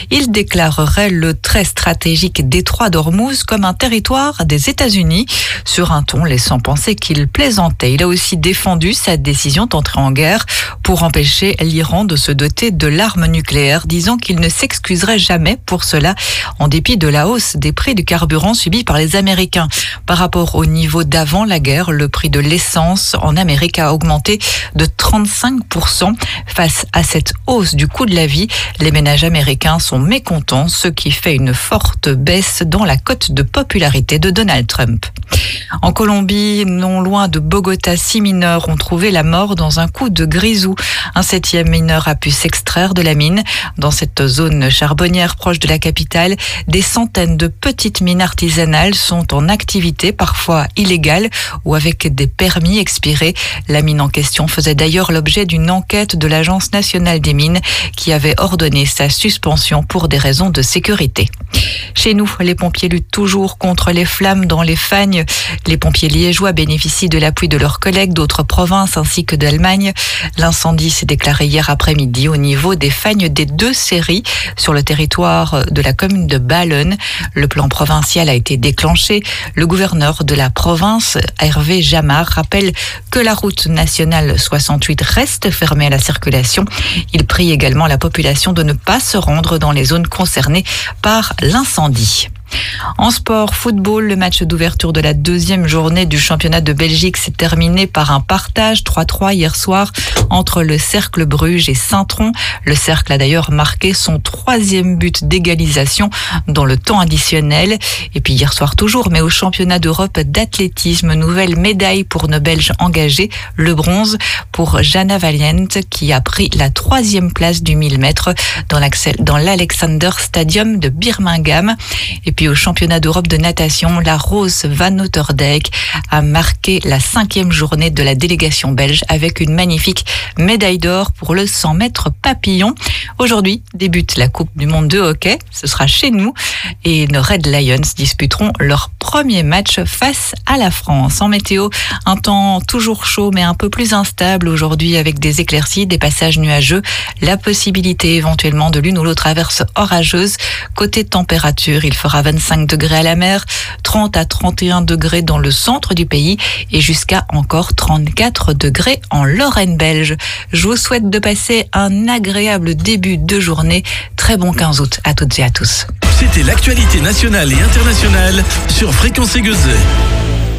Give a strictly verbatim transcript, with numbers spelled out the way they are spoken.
Il déclarerait le très stratégique détroit d'Ormuz comme un territoire des États-Unis, sur un ton laissant penser qu'il plaisantait. Il a aussi défendu sa décision d'entrer en guerre pour empêcher l'Iran de se doter de l'arme nucléaire, disant qu'il ne s'excuserait jamais pour cela, en dépit de la hausse des prix du carburant subie par les Américains. Par rapport au niveau d'avant la guerre, le prix de l'essence en Amérique a augmenté de trente-cinq pour cent. Face à cette hausse du coût de la vie, les ménages américains sont mécontents, ce qui fait une forte baisse dans la cote de popularité de Donald Trump. En Colombie, non loin de Bogota, six mineurs ont trouvé la mort dans un coup de grisou. Un septième mineur a pu s'extraire de la mine. Dans cette zone charbonnière proche de la capitale, des centaines de petites mines artisanales sont en activité, parfois illégales ou avec des permis expirés. La mine en question faisait d'ailleurs l'objet d'une enquête de l'Agence nationale des mines qui avait ordonné sa suspension pour des raisons de sécurité. Chez nous, les pompiers luttent toujours contre les flammes dans les Fagnes. Les pompiers liégeois bénéficient de l'appui de leurs collègues d'autres provinces ainsi que d'Allemagne. L'incendie s'est déclaré hier après-midi au niveau des Fagnes des deux séries sur le territoire de la commune de Balen. Le plan provincial a été déclenché. Le gouverneur de la province, Hervé Jamard, rappelle que la route nationale soixante-huit reste fermée à la circulation. Il prie également la population de ne pas se rendre dans les zones concernées par l'incendie. En sport, football, le match d'ouverture de la deuxième journée du championnat de Belgique s'est terminé par un partage trois trois hier soir entre le Cercle Bruges et Saint-Tron. Le Cercle a d'ailleurs marqué son troisième but d'égalisation dans le temps additionnel. Et puis hier soir toujours, mais au championnat d'Europe d'athlétisme, nouvelle médaille pour nos Belges engagés, le bronze pour Jana Valiant qui a pris la troisième place du mille mètres dans l'Alexander Stadium de Birmingham. Et puis au championnat d'Europe de natation, la Rose Van Otterdijk a marqué la cinquième journée de la délégation belge avec une magnifique médaille d'or pour le cent mètres papillon. Aujourd'hui débute la Coupe du Monde de hockey. Ce sera chez nous et nos Red Lions disputeront leur premier match face à la France. En météo, un temps toujours chaud mais un peu plus instable aujourd'hui avec des éclaircies, des passages nuageux, la possibilité éventuellement de l'une ou l'autre averse orageuse. Côté température, il fera vingt-cinq degrés à la mer, trente à trente et un degrés dans le centre du pays et jusqu'à encore trente-quatre degrés en Lorraine belge. Je vous souhaite de passer un agréable début de journée. Très bon quinze août à toutes et à tous. C'était l'actualité nationale et internationale sur Fréquence Aiguezet.